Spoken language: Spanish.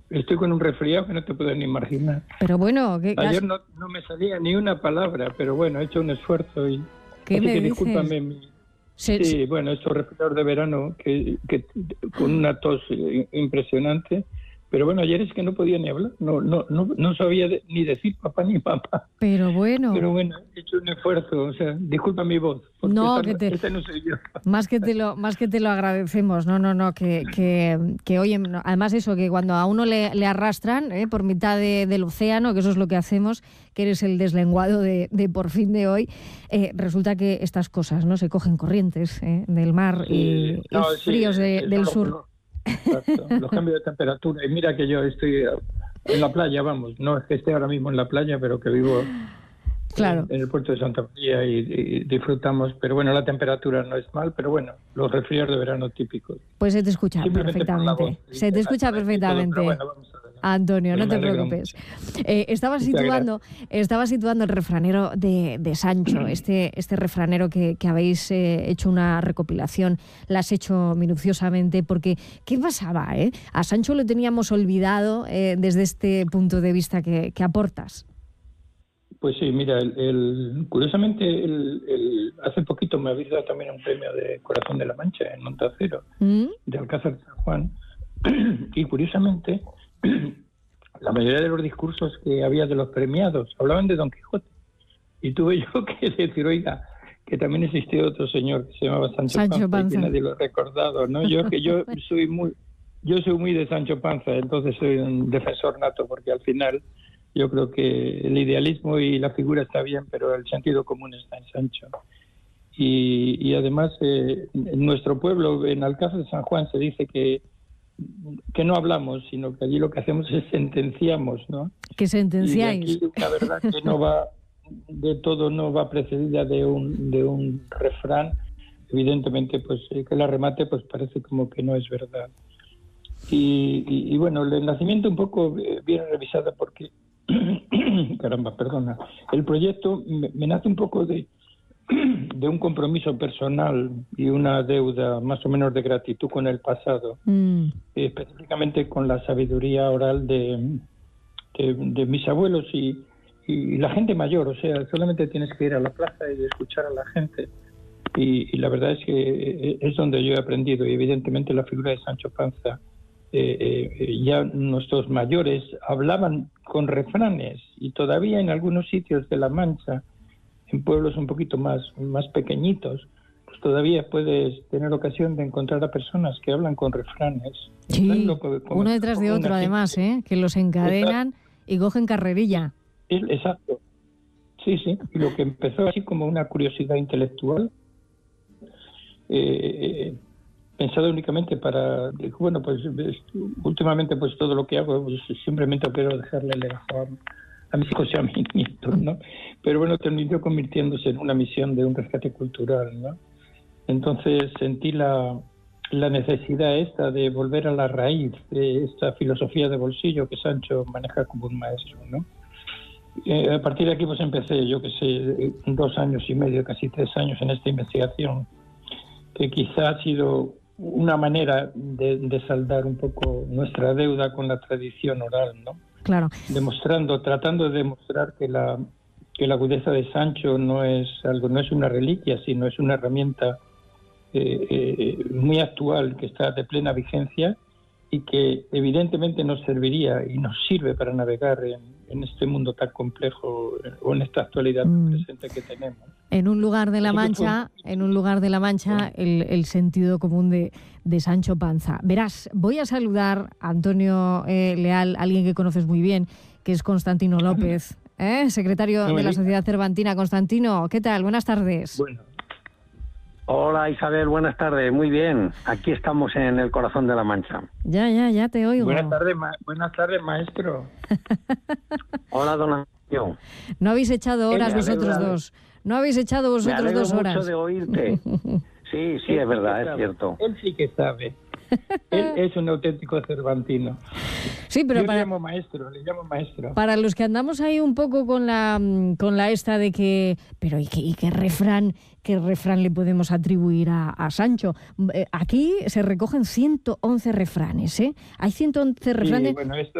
estoy con un resfriado que no te puedes ni imaginar. Pero bueno... Ayer no me salía ni una palabra, pero bueno, he hecho un esfuerzo y... ¿Qué así me que dices? discúlpame. Sí, bueno, estos resfriados de verano que con una tos impresionante. Pero bueno, ayer es que no podía ni hablar, no sabía ni decir papá ni mamá. Pero bueno, he hecho un esfuerzo, o sea, disculpa mi voz, porque no, esta no soy yo. Más que te lo agradecemos, que oye, además eso, que cuando a uno le arrastran por mitad del océano, que eso es lo que hacemos, que eres el deslenguado de Por Fin de hoy, resulta que estas cosas no se cogen corrientes del mar y fríos del sur. Exacto, los cambios de temperatura. Y mira que yo estoy en la playa, vamos, no es que esté ahora mismo en la playa, pero que vivo claro. en el puerto de Santa María y disfrutamos. Pero bueno, la temperatura no es mal, pero bueno, los resfriados de verano típicos. Pues se te escucha perfectamente. Se te escucha perfectamente. Pero bueno, vamos a ver. Antonio, no te preocupes. Estaba situando el refranero de Sancho, este refranero que habéis hecho una recopilación, la has hecho minuciosamente, porque ¿qué pasaba? A Sancho lo teníamos olvidado desde este punto de vista que aportas. Pues sí, mira, curiosamente hace poquito me habéis dado también un premio de Corazón de la Mancha en Montacero, de Alcázar de San Juan, y curiosamente la mayoría de los discursos que había de los premiados hablaban de Don Quijote, y tuve yo que decir, oiga, que también existió otro señor que se llamaba Sancho Panza. Y que nadie lo ha recordado, ¿no? Yo soy muy de Sancho Panza, entonces soy un defensor nato, porque al final yo creo que el idealismo y la figura está bien, pero el sentido común está en Sancho. Y además, en nuestro pueblo, en Alcázar de San Juan, se dice que no hablamos, sino que allí lo que hacemos es sentenciamos, ¿no? ¿Qué sentenciáis? Y aquí la verdad que no va precedida de un refrán. Evidentemente, pues que la remate pues parece como que no es verdad. Y bueno, el nacimiento un poco viene revisada porque caramba, perdona. El proyecto me nace un poco de un compromiso personal y una deuda más o menos de gratitud con el pasado, específicamente con la sabiduría oral de mis abuelos y la gente mayor. O sea, solamente tienes que ir a la plaza y escuchar a la gente. Y la verdad es que es donde yo he aprendido. Y evidentemente la figura de Sancho Panza, ya nuestros mayores hablaban con refranes, y todavía en algunos sitios de La Mancha, en pueblos un poquito más pequeñitos, pues todavía puedes tener ocasión de encontrar a personas que hablan con refranes. Sí, uno detrás de otro además, que los encadenan. Exacto. Y cogen carrerilla. Exacto. Sí. Y lo que empezó así como una curiosidad intelectual, pensado únicamente para, bueno, pues últimamente pues todo lo que hago, pues simplemente quiero dejarle el legado a mis hijos y a mis nietos, ¿no? Pero bueno, terminó convirtiéndose en una misión de un rescate cultural, ¿no? Entonces sentí la necesidad esta de volver a la raíz de esta filosofía de bolsillo que Sancho maneja como un maestro, ¿no? A partir de aquí pues empecé, 2 años y medio, casi 3 años en esta investigación, que quizá ha sido una manera de saldar un poco nuestra deuda con la tradición oral, ¿no? Claro. Tratando de demostrar que la agudeza de Sancho no es una reliquia, sino es una herramienta muy actual, que está de plena vigencia y que evidentemente nos serviría y nos sirve para navegar en este mundo tan complejo, o en esta actualidad presente que tenemos. En un lugar de La Mancha, el sentido común de Sancho Panza. Verás, voy a saludar a Antonio Leal, alguien que conoces muy bien, que es Constantino López, secretario de la Sociedad Cervantina. Constantino, ¿qué tal? Buenas tardes. Bueno. Hola Isabel, buenas tardes, muy bien. Aquí estamos en el corazón de La Mancha. Ya te oigo. Buenas tardes, maestro. Hola, don Antonio. No habéis echado horas vosotros dos. No habéis echado vosotros 2 horas. Me alegro mucho de oírte. Sí, es verdad, es cierto. Él sí que sabe. Él es un auténtico cervantino. Sí, pero le llamo maestro. Para los que andamos ahí un poco con la esta de que, pero ¿y qué refrán le podemos atribuir a Sancho? Aquí se recogen 111 refranes, ¿eh? Hay 111 refranes. Sí, bueno, esto